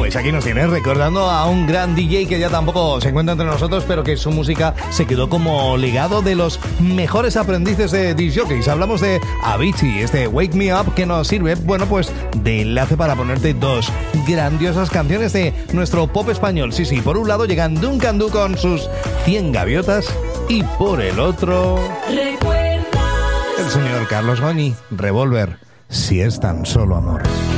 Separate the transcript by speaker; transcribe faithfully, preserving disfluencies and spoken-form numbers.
Speaker 1: Pues aquí nos tienes recordando a un gran D J que ya tampoco se encuentra entre nosotros, pero que su música se quedó como legado de los mejores aprendices de disc jockeys. Hablamos de Avicii, este Wake Me Up, que nos sirve, bueno, pues de enlace para ponerte dos grandiosas canciones de nuestro pop español. Sí, sí, por un lado llegan Duncan Du con sus cien gaviotas y por el otro...
Speaker 2: Recuerda
Speaker 1: el señor Carlos Goñi, Revolver, si es tan solo amor.